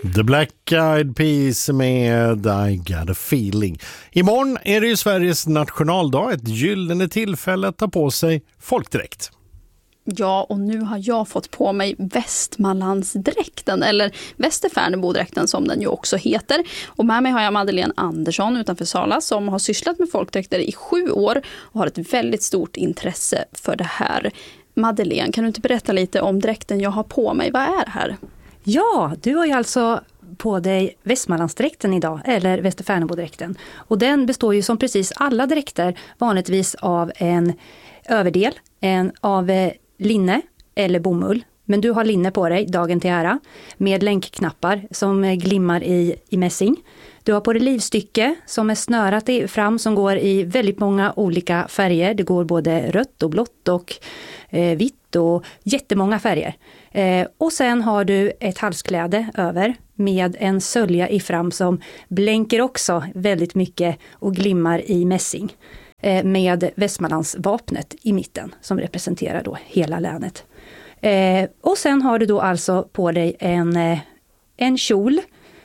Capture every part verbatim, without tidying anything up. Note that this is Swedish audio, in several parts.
The Black Eyed Peas med I Got a Feeling. Imorgon är det ju Sveriges nationaldag, ett gyllene tillfälle att ta på sig folkdräkt. Ja, och nu har jag fått på mig Västmanlandsdräkten, eller Västerfärnebodräkten som den ju också heter. Och med mig har jag Madeleine Andersson utanför Sala som har sysslat med folkdräkter i sju år och har ett väldigt stort intresse för det här. Madeleine, kan du inte berätta lite om dräkten jag har på mig? Vad är det här? Ja, du har ju alltså på dig Västmanlandsdräkten idag, eller Västerfärnebodräkten. Och den består ju som precis alla dräkter vanligtvis av en överdel, en av eh, linne eller bomull. Men du har linne på dig, dagen till ära, med länkknappar som eh, glimmar i, i mässing. Du har på dig livstycke som är snörat i, fram som går i väldigt många olika färger. Det går både rött och blått och eh, vitt och jättemånga färger. Eh, och sen har du ett halskläde över med en sölja i fram som blänker också väldigt mycket och glimmar i mässing. Eh, med Västmanlands vapnet i mitten som representerar då hela länet. Eh, och sen har du då alltså på dig en, eh, en kjol,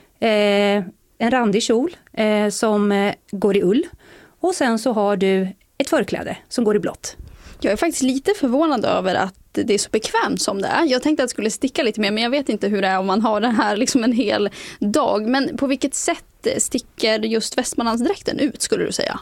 eh, en randig kjol eh, som eh, går i ull. Och sen så har du ett förkläde som går i blått. Jag är faktiskt lite förvånad över att det är så bekvämt som det är. Jag tänkte att det skulle sticka lite mer, men jag vet inte hur det är om man har den här liksom en hel dag. Men på vilket sätt sticker just Västmanlandsdräkten ut, skulle du säga?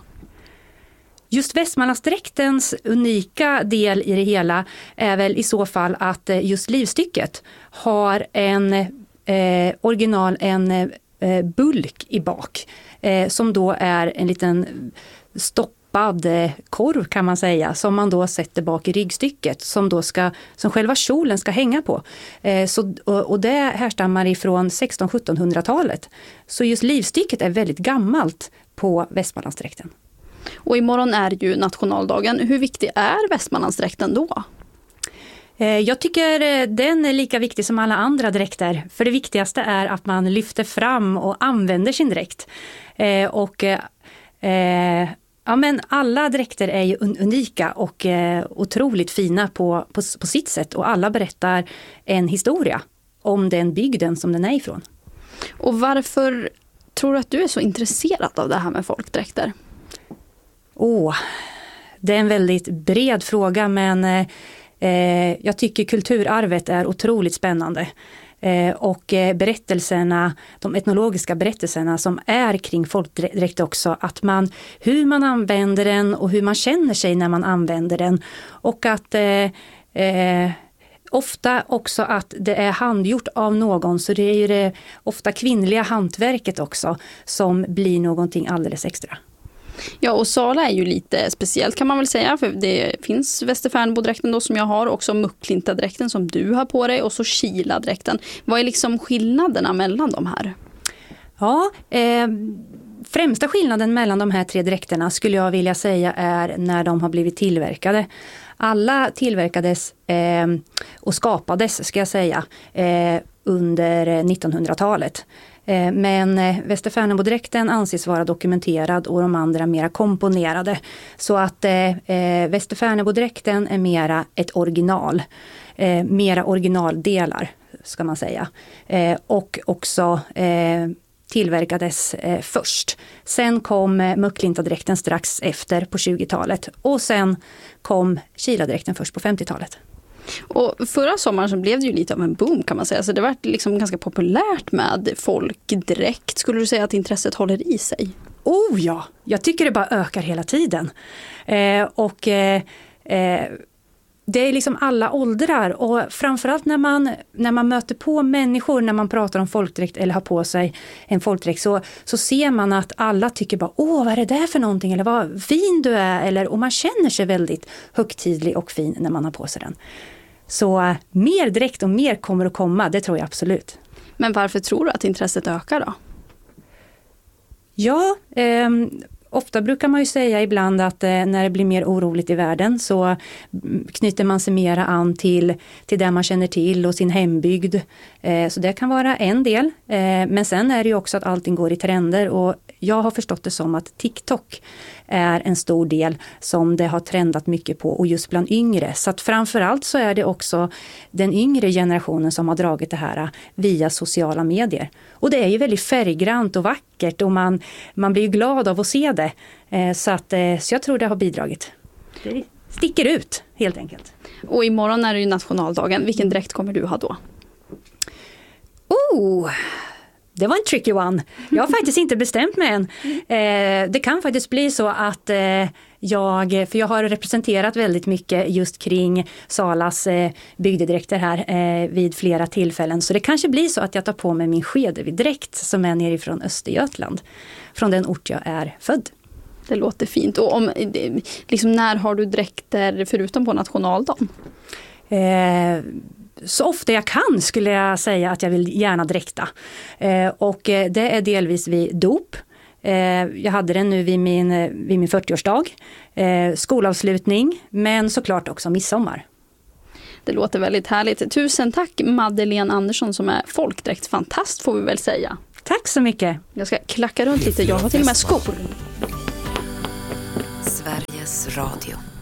Just Västmanlandsdräktens unika del i det hela är väl i så fall att just livstycket har en eh, original, en eh, bulk i bak eh, som då är en liten stoppad eh, korv kan man säga, som man då sätter bak i ryggstycket som då ska, som själva kjolen ska hänga på. Eh, så, och, och det härstammar ifrån sexton-sjuttonhundratalet. Så just livstycket är väldigt gammalt på Västmanlandsdräkten. Och imorgon är ju nationaldagen. Hur viktig är Västmanlandsdräkten då? Jag tycker den är lika viktig som alla andra dräkter. För det viktigaste är att man lyfter fram och använder sin dräkt. Och ja, men alla dräkter är ju unika och otroligt fina på, på, på sitt sätt. Och alla berättar en historia om den bygden som den är ifrån. Och varför tror du att du är så intresserad av det här med folkdräkter? Åh, det är en väldigt bred fråga, men eh, jag tycker kulturarvet är otroligt spännande. Eh, och eh, berättelserna, de etnologiska berättelserna som är kring folkdräkt också, att man, hur man använder den och hur man känner sig när man använder den. Och att eh, eh, ofta också att det är handgjort av någon, så det är ju det ofta kvinnliga hantverket också som blir någonting alldeles extra. Ja, och Sala är ju lite speciellt kan man väl säga, för det finns Västerfärnebodräkten då som jag har, också Mucklintadräkten som du har på dig och så Kiladräkten. Vad är liksom skillnaderna mellan de här? Ja, eh, främsta skillnaden mellan de här tre dräkterna skulle jag vilja säga är när de har blivit tillverkade. Alla tillverkades eh, och skapades, ska jag säga, eh, under nittonhundratalet. Men Västerfärnebodräkten anses vara dokumenterad och de andra mera komponerade. Så att eh, Västerfärnebodräkten är mera ett original. Eh, mera originaldelar ska man säga. Eh, och också eh, tillverkades eh, först. Sen kom eh, Mucklintadräkten strax efter på tjugotalet. Och sen kom Kiladräkten först på femtiotalet. Och förra sommaren så blev det ju lite av en boom kan man säga. Så det var liksom ganska populärt med folkdräkt. Skulle du säga att intresset håller i sig? Oh ja, jag tycker det bara ökar hela tiden. Eh, och eh, eh, det är liksom alla åldrar. Och framförallt när man, när man möter på människor, när man pratar om folkdräkt eller har på sig en folkdräkt, så, så ser man att alla tycker bara, åh vad är det där för någonting? Eller vad fin du är. Eller, och man känner sig väldigt högtidlig och fin när man har på sig den. Så uh, mer dräkt och mer kommer att komma, det tror jag absolut. Men varför tror du att intresset ökar då? Ja, eh, ofta brukar man ju säga ibland att eh, när det blir mer oroligt i världen så knyter man sig mera an till, till det man känner till och sin hembygd. Eh, så det kan vara en del. Eh, men sen är det ju också att allting går i trender, och jag har förstått det som att TikTok är en stor del som det har trendat mycket på och just bland yngre. Så att framförallt så är det också den yngre generationen som har dragit det här via sociala medier. Och det är ju väldigt färggrant och vackert och man, man blir ju glad av att se det. Så, att, så jag tror det har bidragit. Det sticker ut helt enkelt. Och imorgon är det ju nationaldagen. Vilken dräkt kommer du ha då? Oh, det var en tricky one. Jag har faktiskt inte bestämt mig än. Eh, det kan faktiskt bli så att eh, jag, för jag har representerat väldigt mycket just kring Salas eh, bygdedräkter här eh, vid flera tillfällen. Så det kanske blir så att jag tar på mig min Skedevidräkt som är nerifrån Östergötland. Från den ort jag är född. Det låter fint. Och om, liksom, när har du dräkter förutom på nationaldagen? Eh, så ofta jag kan skulle jag säga att jag vill gärna dräkta. Eh, och det är delvis vid dop. Eh, jag hade den nu vid min, vid min fyrtioårsdag. Eh, skolavslutning, men såklart också midsommar. Det låter väldigt härligt. Tusen tack Madeleine Andersson som är folkdräktsfantast får vi väl säga. Tack så mycket. Jag ska klacka runt lite. Jag har till och med skor. Sveriges Radio.